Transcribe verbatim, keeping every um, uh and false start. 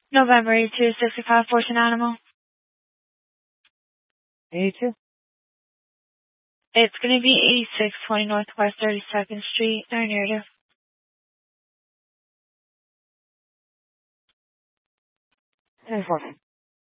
November eighty-two, sixty-five, Fortune Animal. eighty-two? It's going to be eighty-six twenty Northwest thirty-second Street, there near you. ten fourteen.